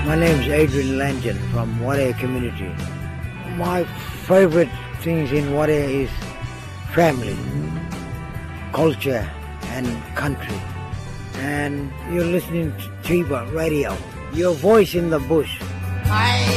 My name is Adrian Langton from Wadeye community. My favorite things in Wadeye is family, culture and country. And you're listening to Tiba Radio, your voice in the bush.